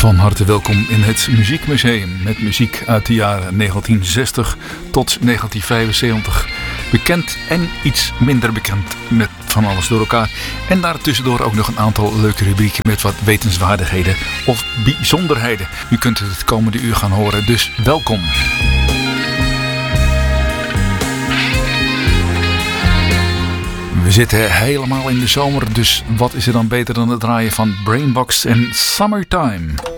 Van harte welkom in het Muziekmuseum met muziek uit de jaren 1960 tot 1975. Bekend en iets minder bekend met van alles door elkaar. En daartussendoor ook nog een aantal leuke rubrieken met wat wetenswaardigheden of bijzonderheden. U kunt het komende uur gaan horen, dus welkom. We zitten helemaal in de zomer, dus wat is er dan beter dan het draaien van Brainbox en Summertime?